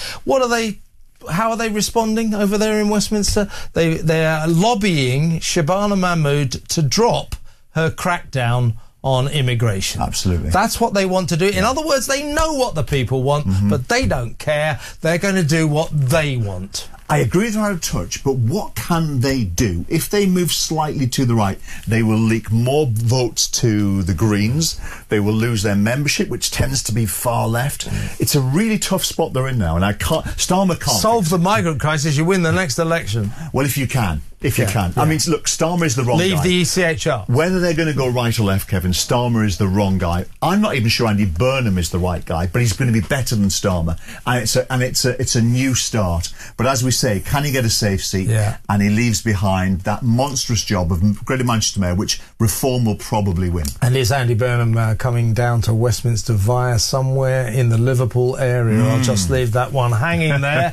How are they responding over there in Westminster? They are lobbying Shabana Mahmood to drop her crackdown on immigration.
Absolutely.
That's what they want to do. In other words, they know what the people want, but they don't care. They're going to do what they want.
I agree they're out of touch, but what can they do? If they move slightly to the right, they will leak more votes to the Greens. They will lose their membership, which tends to be far left. It's a really tough spot they're in now, and Starmer can't
solve the migrant crisis. You win the next election.
Well, if you can. If you can. I mean, look, Starmer is the wrong guy.
Leave the ECHR.
Whether they're going to go right or left, Kevin, Starmer is the wrong guy. I'm not even sure Andy Burnham is the right guy, but he's going to be better than Starmer. And it's a new start. But as we say, can he get a safe seat?
Yeah.
And he leaves behind that monstrous job of Greater Manchester Mayor, which Reform will probably win.
And is Andy Burnham coming down to Westminster via somewhere in the Liverpool area? I'll just leave that one hanging there.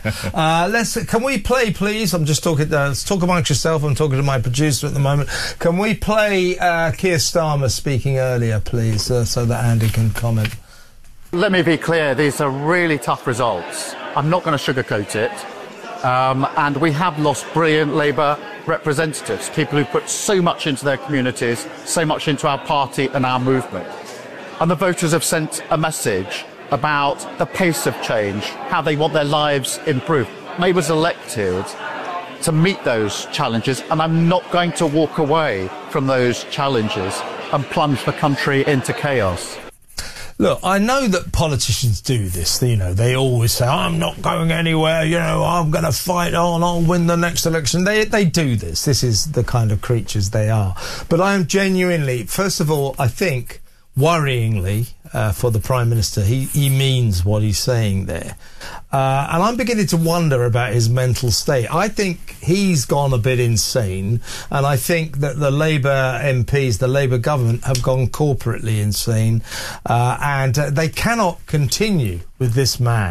Can we play, please? I'm just talking. Let's talk amongst yourself. I'm talking to my producer at the moment. Can we play Keir Starmer speaking earlier, please, so that Andy can comment?
Let me be clear. These are really tough results. I'm not going to sugarcoat it. And we have lost brilliant Labour representatives, people who put so much into their communities, so much into our party and our movement. And the voters have sent a message about the pace of change, how they want their lives improved. Labour's elected to meet those challenges, and I'm not going to walk away from those challenges and plunge the country into chaos.
Look, I know that politicians do this. They always say, I'm not going anywhere, I'm going to fight on, I'll win the next election. They do this. This is the kind of creatures they are. But I am genuinely, first of all, I think, worryingly, for the Prime Minister, he means what he's saying there. And I'm beginning to wonder about his mental state. I think he's gone a bit insane, and I think that the Labour MPs, the Labour government, have gone corporately insane, and they cannot continue with this man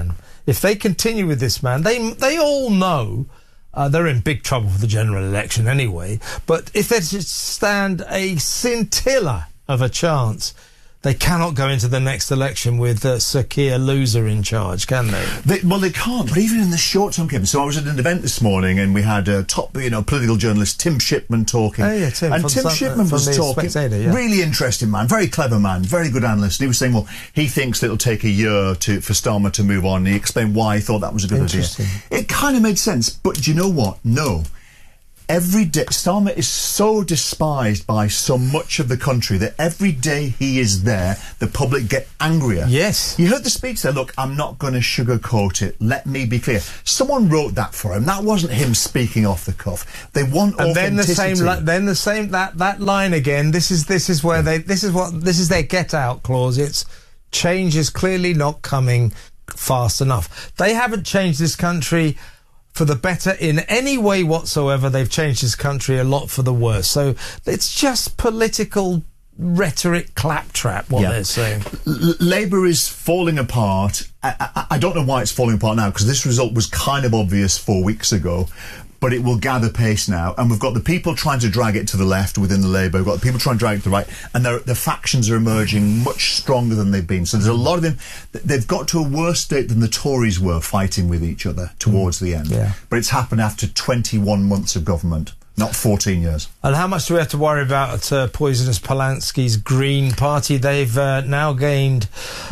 If they continue with this man, they all know they're in big trouble for the general election anyway. But if they just stand a scintilla of a chance, they cannot go into the next election with Sir Keir Loser in charge, can they?
They can't. But even in the short term, Kevin. So I was at an event this morning, and we had top, political journalist Tim Shipman talking.
Oh yeah, Tim.
And Tim Shipman was talking. Really interesting man, very clever man, very good analyst. And he was saying, well, he thinks that it'll take a year for Starmer to move on. And he explained why he thought that was a good idea. It kind of made sense. But do you know what? No. Every day, Starmer is so despised by so much of the country that every day he is there, the public get angrier.
Yes.
You heard the speech there, look, I'm not going to sugarcoat it, let me be clear. Someone wrote that for him. That wasn't him speaking off the cuff. They want authenticity.
Then the same that line again. This is their get out clause. It's change is clearly not coming fast enough. They haven't changed this country for the better in any way whatsoever. They've changed this country a lot for the worse. So it's just political rhetoric claptrap, what they're saying.
Labour is falling apart. I don't know why it's falling apart now, because this result was kind of obvious 4 weeks ago. But it will gather pace now, and we've got the people trying to drag it to the left within the Labour, we've got the people trying to drag it to the right, and the factions are emerging much stronger than they've been. So there's a lot of them. They've got to a worse state than the Tories were fighting with each other towards the end.
Yeah.
But it's happened after 21 months of government, not 14 years.
And how much do we have to worry about Poisonous Polanski's Green Party? They've now gained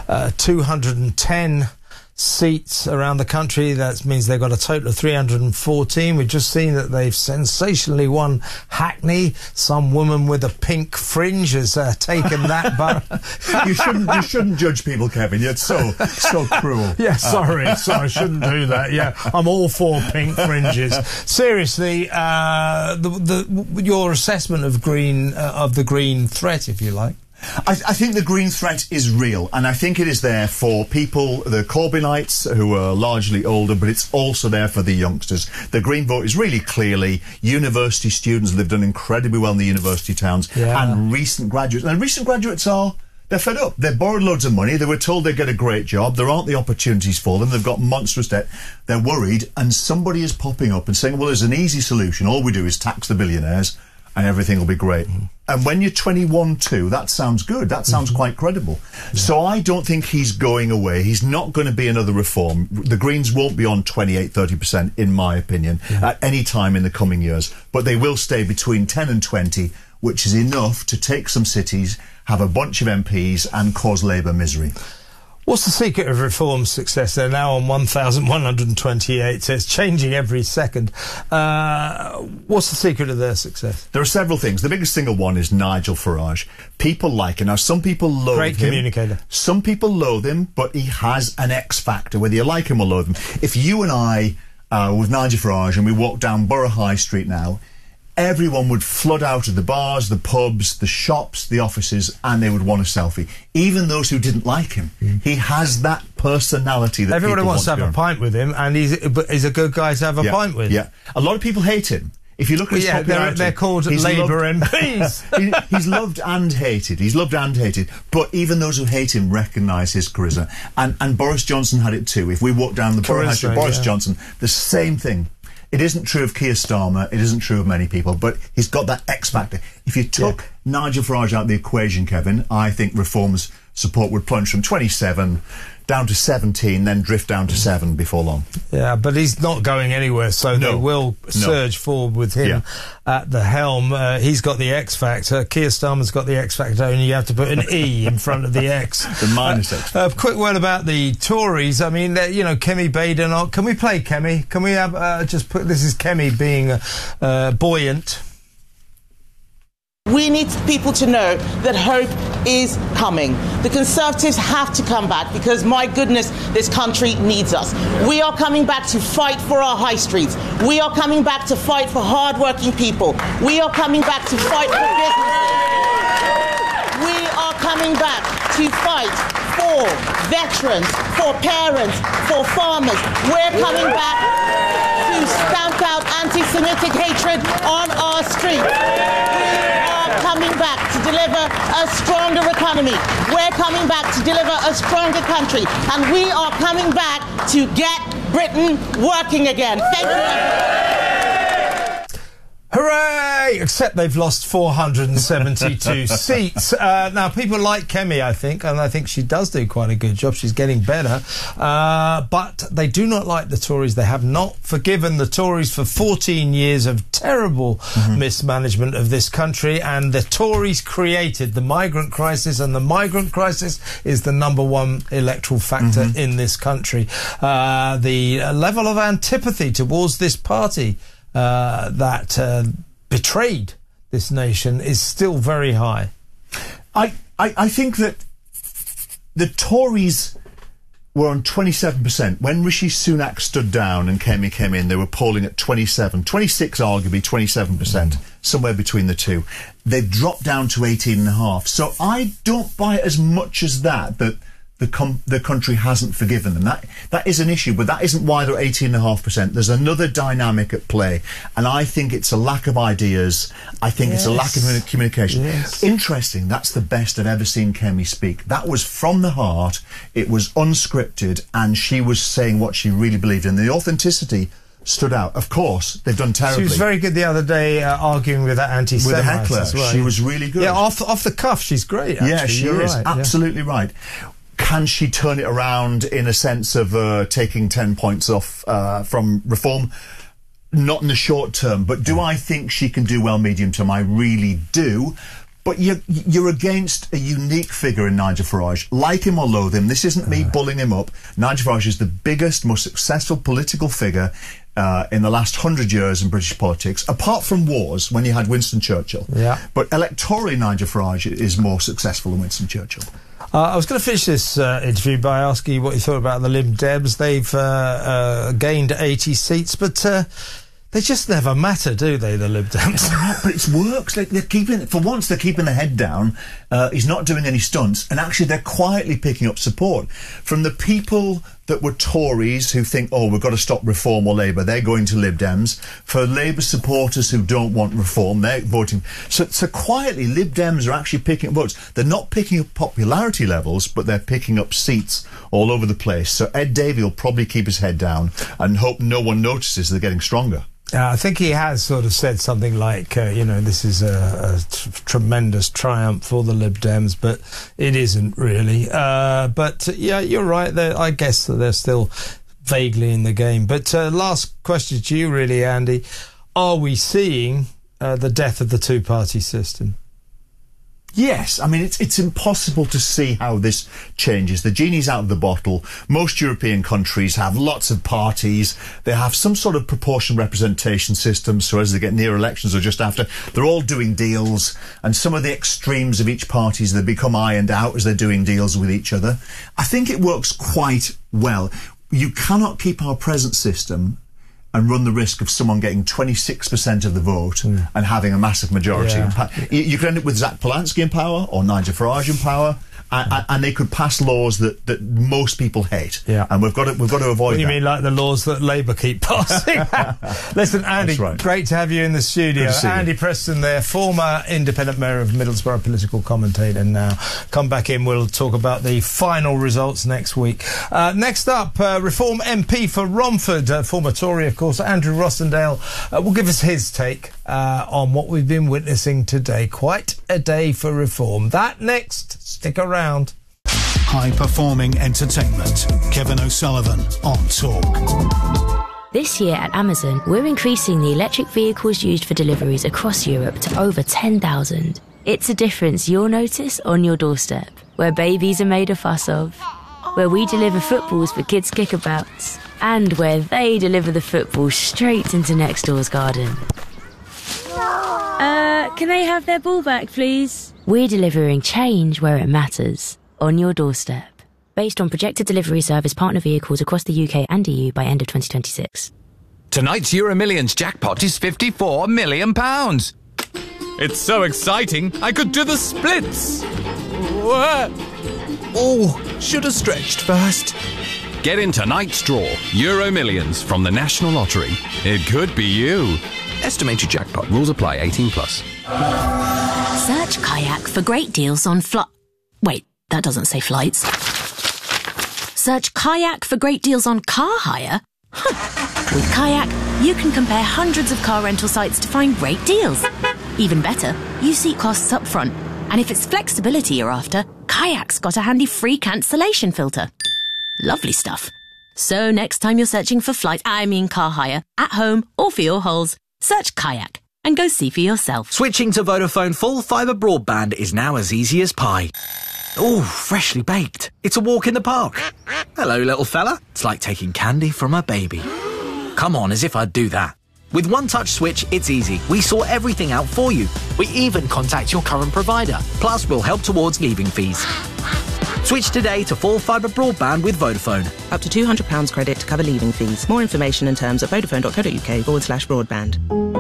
210 seats around the country. That means they've got a total of 314. We've just seen that they've sensationally won Hackney. Some woman with a pink fringe has taken that borough.
You shouldn't judge people, Kevin. You're so cruel.
Yeah, sorry, I shouldn't do that. Yeah, I'm all for pink fringes. Seriously, your assessment of the Green threat, if you like.
I think the Green threat is real, and I think it is there for people, the Corbynites, who are largely older, but it's also there for the youngsters. The Green vote is really clearly university students. They've done incredibly well in the university towns, and recent graduates. And recent graduates they're fed up. They've borrowed loads of money. They were told they'd get a great job. There aren't the opportunities for them. They've got monstrous debt. They're worried, and somebody is popping up and saying, well, there's an easy solution. All we do is tax the billionaires, and everything will be great. And when you're 21 too, that sounds good. That sounds quite credible. So I don't think he's going away. He's not going to be another reform. The Greens won't be on 28-30%, in my opinion, at any time in the coming years. But they will stay between 10 and 20, which is enough to take some cities, have a bunch of MPs, and cause Labour misery.
What's the secret of Reform's success? They're now on 1,128, so it's changing every second. What's the secret of their success?
There are several things. The biggest single one is Nigel Farage. People like him. Now, some people loathe him.
Great communicator.
Some people loathe him, but he has an X factor, whether you like him or loathe him. If you and I with Nigel Farage and we walk down Borough High Street now, everyone would flood out of the bars, the pubs, the shops, the offices, and they would want a selfie. Even those who didn't like him. He has that personality that
everybody wants to have
a
pint with him, and he's a good guy to have a pint with.
Yeah, a lot of people hate him. If you look at his popularity,
they're called Labour MPs.
He's loved and hated. He's loved and hated. But even those who hate him recognise his charisma. And Boris Johnson had it too. If we walk down the Borough High Street, Boris Johnson, the same thing. It isn't true of Keir Starmer, it isn't true of many people, but he's got that X factor. If you took Nigel Farage out of the equation, Kevin, I think Reform's support would plunge from 27 down to 17, then drift down to 7 before long.
Yeah, but he's not going anywhere, so they will surge forward with him at the helm. He's got the X factor. Keir Starmer's got the X factor, and you have to put an E in front of the X.
The minus X factor.
Quick word about the Tories. I mean, Kemi Badenoch. Can we play Kemi? Can we have this is Kemi being buoyant.
We need people to know that hope is coming. The Conservatives have to come back because, my goodness, this country needs us. We are coming back to fight for our high streets. We are coming back to fight for hard-working people. We are coming back to fight for businesses. We are coming back to fight for for veterans, for parents, for farmers. We're coming back to stamp out anti-Semitic hatred on our streets. We are coming back to deliver a stronger economy. We're coming back to deliver a stronger country. And we are coming back to get Britain working again. Thank you.
Hooray! Except they've lost 472 seats. Now, people like Kemi, I think, and I think she does do quite a good job. She's getting better. But they do not like the Tories. They have not forgiven the Tories for 14 years of terrible mismanagement of this country. And the Tories created the migrant crisis, and the migrant crisis is the number one electoral factor in this country. The level of antipathy towards this party that betrayed this nation is still very high.
I think that the Tories were on 27%. When Rishi Sunak stood down and Kemi came in, they were polling at 27, 26 arguably, 27%, somewhere between the two. They've dropped down to 18.5%. So I don't buy it as much as that the country hasn't forgiven them. That is an issue, but that isn't why they're 18.5%. There's another dynamic at play, and I think it's a lack of ideas. I think it's a lack of communication. Interesting, that's the best I've ever seen Kemi speak. That was from the heart, it was unscripted, and she was saying what she really believed in. The authenticity stood out. Of course, they've done terribly.
She was very good the other day arguing with that anti-Semite.
With the heckler,
as well.
she was really good.
Yeah, off the cuff, she's great, actually.
Yeah, she is.
Right,
absolutely right. Can she turn it around in a sense of taking 10 points off from reform? Not in the short term, but do I think she can do well medium term? I really do. But you're against a unique figure in Nigel Farage. Like him or loathe him, this isn't me bullying him up. Nigel Farage is the biggest, most successful political figure in the last 100 years in British politics, apart from wars, when you had Winston Churchill.
Yeah.
But electorally, Nigel Farage is more successful than Winston Churchill.
I was going to finish this interview by asking you what you thought about the Lib Dems. They've gained 80 seats, but they just never matter, do they, the Lib Dems?
But it works. Like, they're keeping, for once, they're keeping their head down. He's not doing any stunts, and actually they're quietly picking up support from the people that were Tories who think, oh, we've got to stop reform or Labour. They're going to Lib Dems. For Labour supporters who don't want reform, they're voting. So quietly, Lib Dems are actually picking up votes. They're not picking up popularity levels, but they're picking up seats all over the place. So Ed Davey will probably keep his head down and hope no one notices they're getting stronger.
I think he has sort of said something like, this is a tremendous triumph for the Lib Dems, but it isn't really. But you're right. I guess that they're still vaguely in the game. But last question to you, really, Andy. Are we seeing the death of the two-party system?
Yes, I mean, it's impossible to see how this changes. The genie's out of the bottle. Most European countries have lots of parties. They have some sort of proportional representation system, so as they get near elections or just after, they're all doing deals, and some of the extremes of each party, they become ironed out as they're doing deals with each other. I think it works quite well. You cannot keep our present system and run the risk of someone getting 26% of the vote and having a massive majority.
Yeah.
You could end up with Zach Polanski in power or Nigel Farage in power, and they could pass laws that most people hate.
Yeah.
And we've got to avoid
What do you
that.
mean, like the laws that Labour keep passing? Listen, Andy, great to have you in the studio. Andy Preston there, former independent mayor of Middlesbrough, political commentator now. Come back in, we'll talk about the final results next week. Next up, Reform MP for Romford, former Tory, of course, Andrew Rossendale, will give us his take on what we've been witnessing today. Quite a day for reform. That next. Stick around.
High-performing entertainment. Kevin O'Sullivan on Talk.
This year at Amazon, we're increasing the electric vehicles used for deliveries across Europe to over 10,000. It's a difference you'll notice on your doorstep, where babies are made a fuss of, where we deliver footballs for kids' kickabouts, and where they deliver the football straight into next door's garden.
Can I have their ball back, please?
We're delivering change where it matters, on your doorstep. Based on projected delivery service partner vehicles across the UK and EU by end of 2026.
Tonight's Euro Millions jackpot is £54 million. It's so exciting, I could do the splits.
Oh, should have stretched first.
Get in tonight's draw, Euro Millions from the National Lottery. It could be you.
Estimated jackpot. Rules apply. 18 plus.
Search Kayak for great deals on Wait, that doesn't say flights. Search Kayak for great deals on car hire? With Kayak, you can compare hundreds of car rental sites to find great deals. Even better, you see costs up front. And if it's flexibility you're after, Kayak's got a handy free cancellation filter. Lovely stuff. So next time you're searching for car hire, at home or for your holes, search Kayak and go see for yourself.
Switching to Vodafone full fibre broadband is now as easy as pie. Oh, freshly baked. It's a walk in the park. Hello, little fella. It's like taking candy from a baby. Come on, as if I'd do that. With One Touch Switch, it's easy. We sort everything out for you. We even contact your current provider. Plus, we'll help towards leaving fees. Switch today to full fibre broadband with Vodafone.
Up to £200 credit to cover leaving fees. More information and terms at vodafone.co.uk/broadband.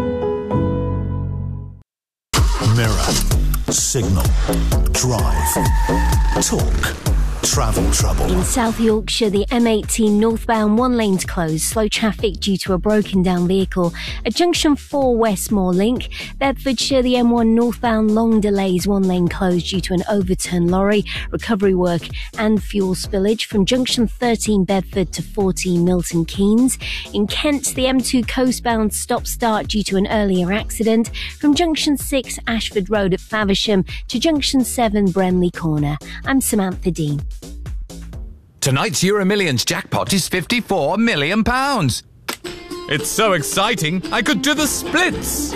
Mirror, signal, drive, talk, travel trouble.
In South Yorkshire, the M18 northbound one lane's closed. Slow traffic due to a broken down vehicle. At Junction 4 Westmore Link, Bedfordshire, the M1 northbound long delays, one lane closed due to an overturned lorry, recovery work and fuel spillage from Junction 13 Bedford to 14 Milton Keynes. In Kent, the M2 coastbound stop-start due to an earlier accident from Junction 6 Ashford Road at Faversham to Junction 7 Brenley Corner. I'm Samantha Dean.
Tonight's Euro Millions jackpot is £54 million. It's so exciting, I could do the splits.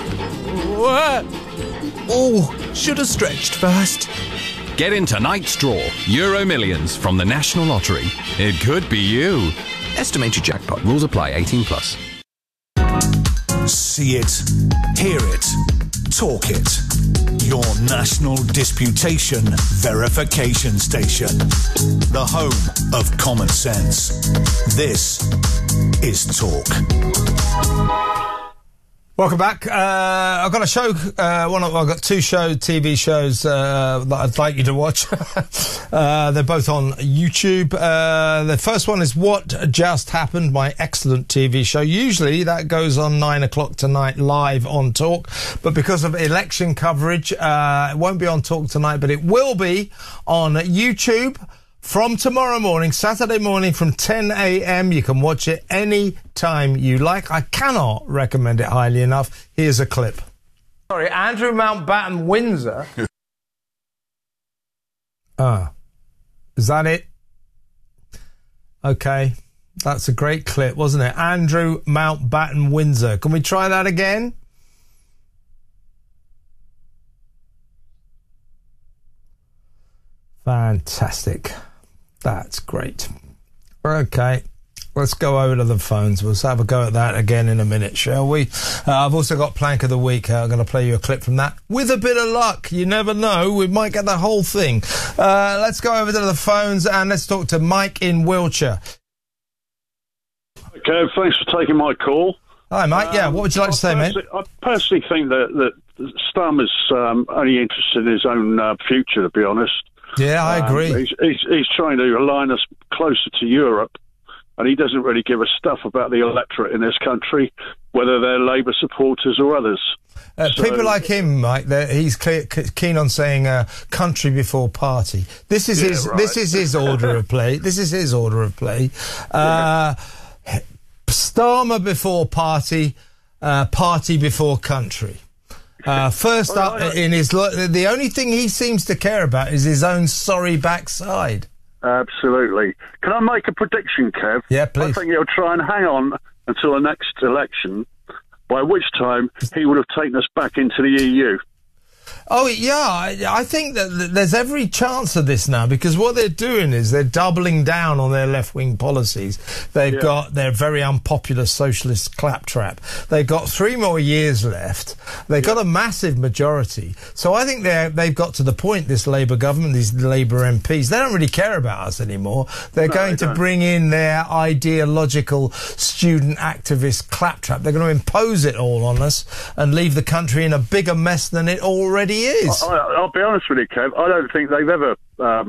Oh, should have stretched first.
Get in tonight's draw, Euro Millions from the National Lottery. It could be you.
Estimated jackpot. Rules apply. 18 plus.
See it, hear it, talk it. Your national disputation verification station. The home of common sense. This is Talk.
Welcome back. I've got a show. I've got two TV shows that I'd like you to watch. They're both on YouTube. The first one is What Just Happened, my excellent TV show. Usually that goes on 9 o'clock tonight live on Talk, but because of election coverage, it won't be on Talk tonight, but it will be on YouTube. From tomorrow morning, Saturday morning from 10 a.m. You can watch it any time you like. I cannot recommend it highly enough. Here's a clip. Sorry, Andrew Mountbatten Windsor. Is that it? Okay. That's a great clip, wasn't it? Andrew Mountbatten Windsor. Can we try that again? Fantastic. That's great. Okay, let's go over to the phones. We'll have a go at that again in a minute, shall we? I've also got Plank of the Week. I'm going to play you a clip from that. With a bit of luck, you never know, we might get the whole thing. Let's go over to the phones and let's talk to Mike in Wiltshire.
Okay, thanks for taking my call.
Hi, Mike. Yeah, what would you like to say, mate?
I personally think that Starmer's only interested in his own future, to be honest.
Yeah, I agree.
He's trying to align us closer to Europe, and he doesn't really give a stuff about the electorate in this country, whether they're Labour supporters or others.
People like him, Mike, he's keen on saying country before party. This is This is his order of play. This is his order of play. Starmer before party, party before country. First up in his... The only thing he seems to care about is his own sorry backside.
Absolutely. Can I make a prediction, Kev?
Yeah, please.
I think he'll try and hang on until the next election, by which time he would have taken us back into the EU.
Oh, yeah, I think that there's every chance of this now, because what they're doing is they're doubling down on their left-wing policies. They've got their very unpopular socialist claptrap. They've got 3 more years left. They've got a massive majority. So I think they've got to the point, this Labour government, these Labour MPs, they don't really care about us anymore. They're going to bring in their ideological student activist claptrap. They're going to impose it all on us and leave the country in a bigger mess than it already is.
I'll be honest with you, Kev. I don't think they've ever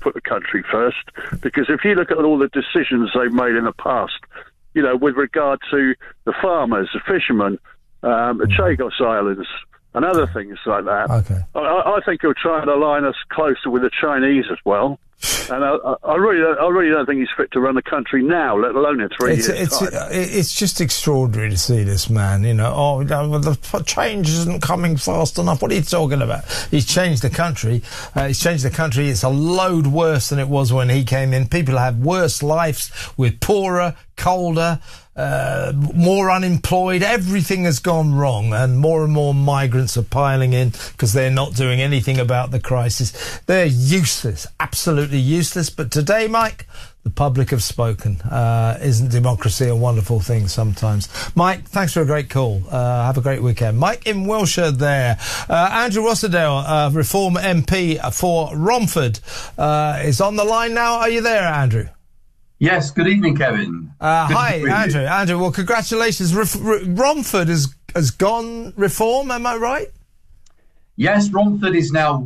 put the country first, because if you look at all the decisions they've made in the past, you know, with regard to the farmers, the fishermen, the Chagos Islands, and other things like that.
Okay.
I think he'll try and align us closer with the Chinese as well. And I really don't think he's fit to run the country now, let alone in 3 years' time.
It's just extraordinary to see this man, you know. The change isn't coming fast enough. What are you talking about? He's changed the country. It's a load worse than it was when he came in. People have worse lives with poorer, colder, more unemployed. Everything has gone wrong, and more migrants are piling in because they're not doing anything about the crisis. They're useless, absolutely useless. But today, Mike, the public have spoken. Isn't democracy a wonderful thing sometimes? Mike, thanks for a great call. Have a great weekend. Mike in Wiltshire there. Andrew Rossendale, Reform MP for Romford, is on the line now. Are you there, Andrew?
Yes, good evening, Kevin.
Hi, Andrew. Andrew, well, congratulations. Romford has gone Reform, am I right?
Yes, Romford is now